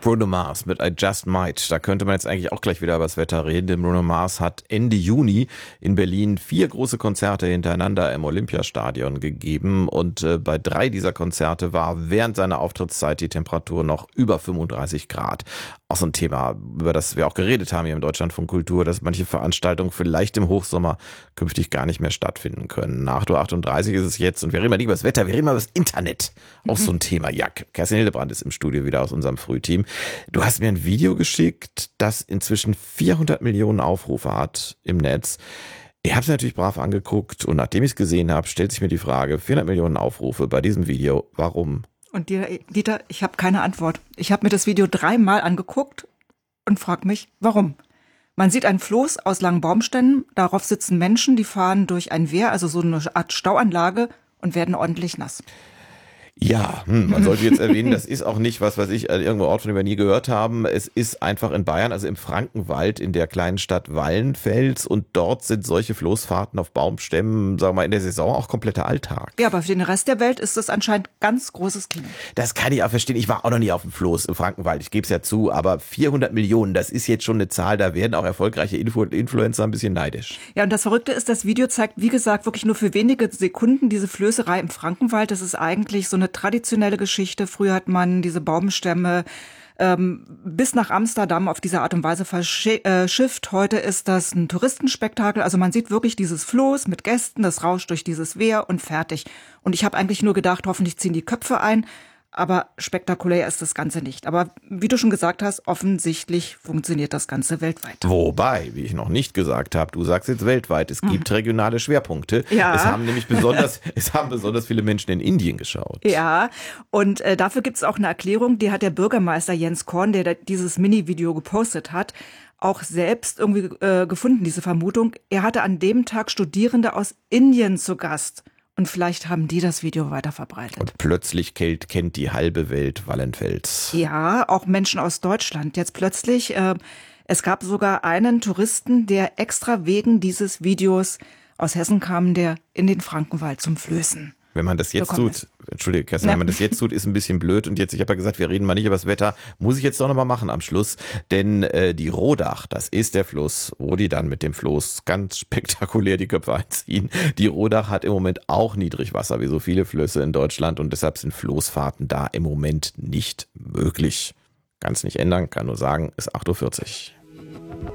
Bruno Mars mit I Just Might. Da könnte man jetzt eigentlich auch gleich wieder über das Wetter reden, denn Bruno Mars hat Ende Juni in Berlin 4 große Konzerte hintereinander im Olympiastadion gegeben und bei 3 dieser Konzerte war während seiner Auftrittszeit die Temperatur noch über 35 Grad. Auch so ein Thema, über das wir auch geredet haben hier im Deutschlandfunk Kultur, dass manche Veranstaltungen vielleicht im Hochsommer künftig gar nicht mehr stattfinden können. Nach 8:38 ist es jetzt und wir reden mal nicht über das Wetter, wir reden mal über das Internet. Auch so ein Thema. Ja, Kerstin Hildebrand ist im Studio wieder aus unserem Frühteam. Du hast mir ein Video geschickt, das inzwischen 400 Millionen Aufrufe hat im Netz. Ich habe es natürlich brav angeguckt und nachdem ich es gesehen habe, stellt sich mir die Frage, 400 Millionen Aufrufe bei diesem Video, warum? Und Dieter, ich habe keine Antwort. Ich habe mir das Video 3-mal angeguckt und frage mich, warum? Man sieht ein Floß aus langen Baumstämmen, darauf sitzen Menschen, die fahren durch ein Wehr, also so eine Art Stauanlage und werden ordentlich nass. Ja, man sollte jetzt erwähnen, das ist auch nicht was ich irgendwo Ort, von dem wir nie gehört haben. Es ist einfach in Bayern, also im Frankenwald, in der kleinen Stadt Wallenfels und dort sind solche Floßfahrten auf Baumstämmen, sagen wir mal, in der Saison auch kompletter Alltag. Ja, aber für den Rest der Welt ist das anscheinend ganz großes Kino. Das kann ich auch verstehen. Ich war auch noch nie auf dem Floß im Frankenwald, ich gebe es ja zu, aber 400 Millionen, das ist jetzt schon eine Zahl, da werden auch erfolgreiche Influencer ein bisschen neidisch. Ja, und das Verrückte ist, das Video zeigt, wie gesagt, wirklich nur für wenige Sekunden diese Flößerei im Frankenwald. Das ist eigentlich so eine traditionelle Geschichte. Früher hat man diese Baumstämme bis nach Amsterdam auf diese Art und Weise verschifft. Heute ist das ein Touristenspektakel. Also man sieht wirklich dieses Floß mit Gästen, das rauscht durch dieses Wehr und fertig. Und ich habe eigentlich nur gedacht, hoffentlich ziehen die Köpfe ein. Aber spektakulär ist das Ganze nicht. Aber wie du schon gesagt hast, offensichtlich funktioniert das Ganze weltweit. Wobei, wie ich noch nicht gesagt habe, du sagst jetzt weltweit, es gibt regionale Schwerpunkte. Ja. Es haben nämlich besonders viele Menschen in Indien geschaut. Ja, und dafür gibt es auch eine Erklärung, die hat der Bürgermeister Jens Korn, der dieses Mini-Video gepostet hat, auch selbst irgendwie gefunden, diese Vermutung. Er hatte an dem Tag Studierende aus Indien zu Gast. Und vielleicht haben die das Video weiter verbreitet. Und plötzlich kennt die halbe Welt Wallenfels. Ja, auch Menschen aus Deutschland. Jetzt plötzlich, es gab sogar einen Touristen, der extra wegen dieses Videos aus Hessen kam, der in den Frankenwald zum Flößen. Wenn man das jetzt tut, entschuldige Kerstin, wenn man das jetzt tut, ist ein bisschen blöd. Und jetzt, ich habe ja gesagt, wir reden mal nicht über das Wetter, muss ich jetzt doch nochmal machen am Schluss. Denn die Rodach, das ist der Fluss, wo die dann mit dem Floß ganz spektakulär die Köpfe einziehen. Die Rodach hat im Moment auch Niedrigwasser, wie so viele Flüsse in Deutschland. Und deshalb sind Floßfahrten da im Moment nicht möglich. Kann es nicht ändern, kann nur sagen, ist 8:40 Uhr.